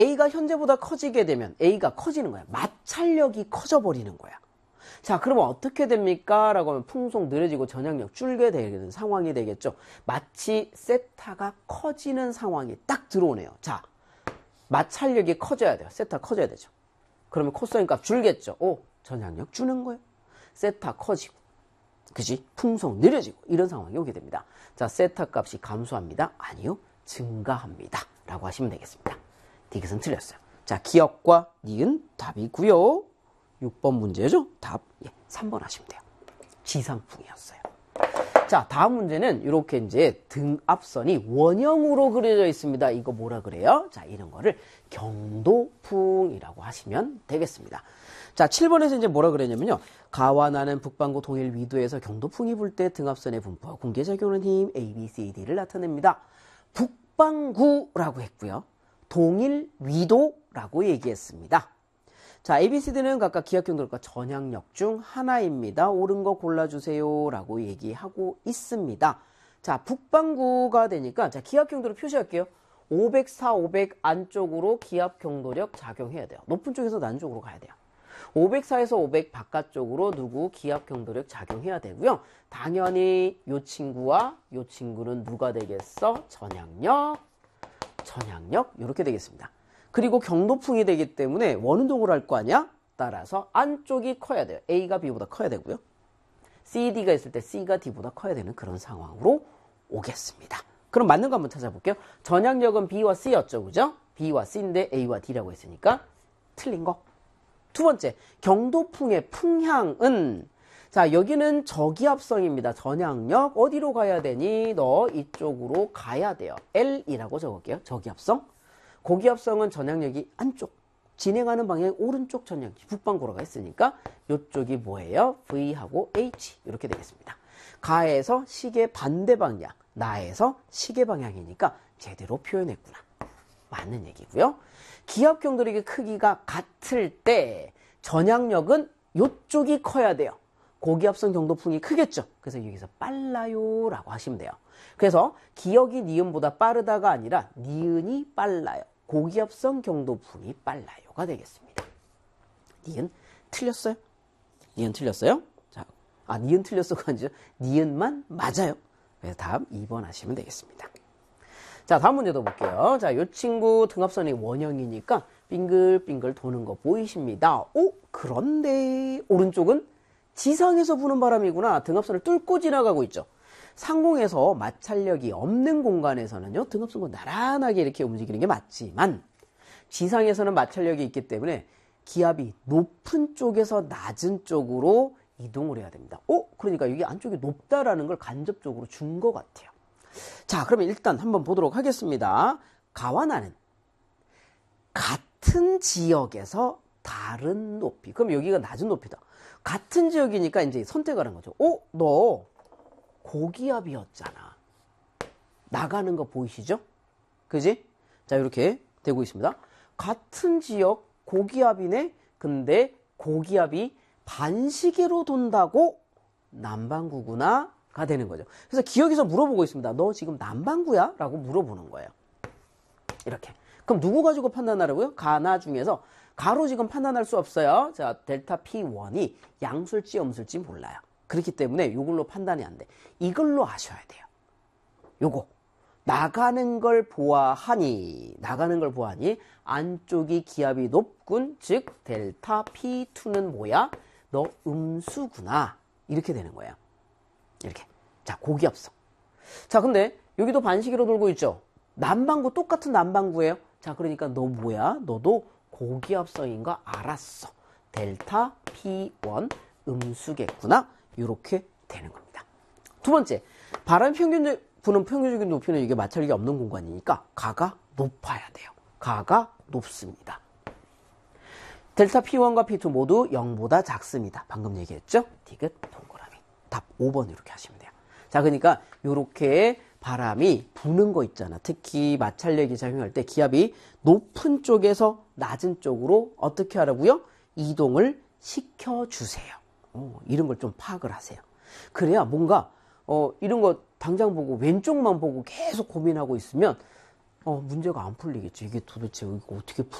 A가 현재보다 커지게 되면 A가 커지는 거야. 마찰력이 커져버리는 거야. 자, 그러면 어떻게 됩니까? 라고 하면 풍속 느려지고 전향력 줄게 되는 상황이 되겠죠. 마치 세타가 커지는 상황이 딱 들어오네요. 자, 마찰력이 커져야 돼요. 세타 커져야 되죠. 그러면 코사인 값 줄겠죠. 오, 전향력 주는 거예요. 세타 커지고, 그지? 풍속 느려지고 이런 상황이 오게 됩니다. 자, 세타 값이 감소합니다. 아니요, 증가합니다. 라고 하시면 되겠습니다. 디귿은 틀렸어요. 자, 기역과 니은 답이고요. 6번 문제죠? 답 3번 하시면 돼요. 지상풍이었어요. 자, 다음 문제는 이렇게 이제 등압선이 원형으로 그려져 있습니다. 이거 뭐라 그래요? 자, 이런 거를 경도풍이라고 하시면 되겠습니다. 자, 7번에서 이제 뭐라 그랬냐면요. 가와 나는 북반구 동일 위도에서 경도풍이 불 때 등압선의 분포와 군계작용하는 힘 A, B, C, D를 나타냅니다. 북반구라고 했고요. 동일 위도라고 얘기했습니다. 자, ABCD는 각각 기압경도력과 전향력 중 하나입니다. 옳은 거 골라주세요 라고 얘기하고 있습니다. 자, 북반구가 되니까 자, 기압경도력 표시할게요. 504, 500 안쪽으로 기압경도력 작용해야 돼요. 높은 쪽에서 낮은 쪽으로 가야 돼요. 504에서 500 바깥쪽으로 누구 기압경도력 작용해야 되고요. 당연히 요 친구와 요 친구는 누가 되겠어? 전향력 이렇게 되겠습니다. 그리고 경도풍이 되기 때문에 원운동을 할 거 아니야? 따라서 안쪽이 커야 돼요. A가 B보다 커야 되고요. C, D가 있을 때 C가 D보다 커야 되는 그런 상황으로 오겠습니다. 그럼 맞는 거 한번 찾아볼게요. 전향력은 B와 C였죠. 그죠? B와 C인데 A와 D라고 했으니까 틀린 거. 두 번째, 경도풍의 풍향은 자, 여기는 저기압성입니다. 전향력 어디로 가야 되니? 너 이쪽으로 가야 돼요. L이라고 적을게요. 저기압성. 고기압성은 전향력이 안쪽, 진행하는 방향이 오른쪽 전향, 북반구로 가 있으니까 이쪽이 뭐예요? V하고 H 이렇게 되겠습니다. 가에서 시계 반대 방향, 나에서 시계 방향이니까 제대로 표현했구나. 맞는 얘기고요. 기압경도력의 크기가 같을 때 전향력은 이쪽이 커야 돼요. 고기압성 경도풍이 크겠죠. 그래서 여기서 빨라요 라고 하시면 돼요. 그래서 기역이 니은보다 빠르다가 아니라 니은이 빨라요. 고기압성 경도풍이 빨라요가 되겠습니다. 니은 틀렸어요? 니은 틀렸어요? 자, 니은 틀렸어가 아니죠. 니은만 맞아요. 그래서 다음 2번 하시면 되겠습니다. 자, 다음 문제도 볼게요. 자, 이 친구 등압선이 원형이니까 빙글빙글 도는 거 보이십니다. 오, 그런데 오른쪽은 지상에서 부는 바람이구나. 등압선을 뚫고 지나가고 있죠. 상공에서 마찰력이 없는 공간에서는요, 등압선과 나란하게 이렇게 움직이는 게 맞지만 지상에서는 마찰력이 있기 때문에 기압이 높은 쪽에서 낮은 쪽으로 이동을 해야 됩니다. 그러니까 여기 안쪽이 높다라는 걸 간접적으로 준 것 같아요. 자, 그러면 일단 한번 보도록 하겠습니다. 가와 나는 같은 지역에서 다른 높이. 그럼 여기가 낮은 높이다. 같은 지역이니까 이제 선택하는 거죠. 너 고기압이었잖아. 나가는 거 보이시죠? 그지? 자, 이렇게 되고 있습니다. 같은 지역 고기압이네. 근데 고기압이 반시계로 돈다고 남반구구나 가 되는 거죠. 그래서 기억에서 물어보고 있습니다. 너 지금 남반구야? 라고 물어보는 거예요. 이렇게. 그럼 누구 가지고 판단하라고요? 가나 중에서 가로 지금 판단할 수 없어요. 자, 델타 P1이 양수일지 음수일지 몰라요. 그렇기 때문에 이걸로 판단이 안 돼. 이걸로 아셔야 돼요. 요거. 나가는 걸 보아하니 안쪽이 기압이 높군. 즉 델타 P2는 뭐야? 너 음수구나. 이렇게 되는 거예요. 이렇게. 자, 고기압성. 자, 근데 여기도 반시계로 돌고 있죠. 남반구 똑같은 남반구예요. 자, 그러니까 너 뭐야? 너도 고기압성인 거 알았어. 델타 P1 음수겠구나. 이렇게 되는 겁니다. 두 번째, 바람 부는 평균적인 높이는 이게 마찰력이 없는 공간이니까 가가 높아야 돼요. 가가 높습니다. 델타 P1과 P2 모두 0보다 작습니다. 방금 얘기했죠? 디귿 동그라미. 답 5번 이렇게 하시면 돼요. 자, 그러니까 이렇게 바람이 부는 거 있잖아. 특히 마찰력이 작용할 때 기압이 높은 쪽에서 낮은 쪽으로 어떻게 하라고요? 이동을 시켜주세요. 이런 걸 좀 파악을 하세요. 그래야 뭔가 이런 거 당장 보고 왼쪽만 보고 계속 고민하고 있으면 문제가 안 풀리겠죠. 이게 도대체 이거 어떻게